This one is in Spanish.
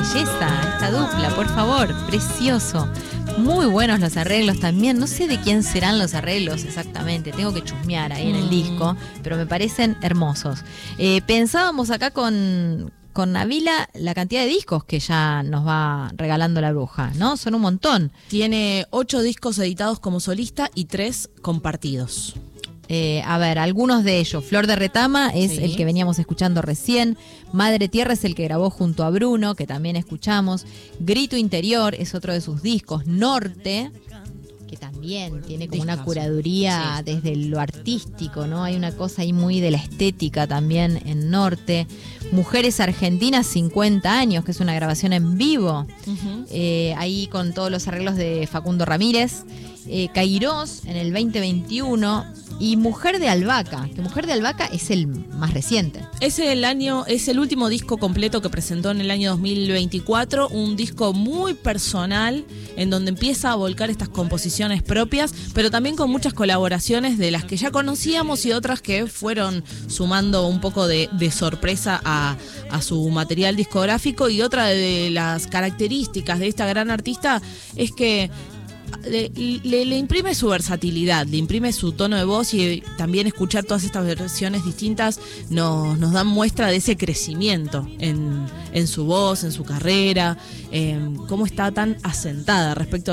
belleza, esta dupla, por favor, precioso. Muy buenos los arreglos también. No sé de quién serán los arreglos exactamente, tengo que chusmear ahí en el disco, pero me parecen hermosos. Pensábamos acá con Nabila la cantidad de discos que ya nos va regalando la bruja, ¿no? Son un montón. Tiene 8 discos editados como solista y 3 compartidos. A ver, algunos de ellos. Flor de Retama es Sí. el que veníamos escuchando recién. Madre Tierra es el que grabó junto a Bruno, que también escuchamos. Grito Interior es otro de sus discos. Norte, que también tiene como una Discazo. curaduría Sí. desde lo artístico, ¿no? Hay una cosa ahí muy de la estética también en Norte. Mujeres Argentinas, 50 años, que es una grabación en vivo. Ahí con todos los arreglos de Facundo Ramírez. Cairós en el 2021. Y Mujer de Albahaca, que Mujer de Albahaca es el más reciente. Es el último disco completo que presentó en el año 2024, un disco muy personal en donde empieza a volcar estas composiciones propias, pero también con muchas colaboraciones de las que ya conocíamos y otras que fueron sumando un poco de sorpresa a su material discográfico. Y otra de las características de esta gran artista es que le imprime su versatilidad, le imprime su tono de voz, y también escuchar todas estas versiones distintas nos dan muestra de ese crecimiento en su voz, en su carrera, cómo está tan asentada respecto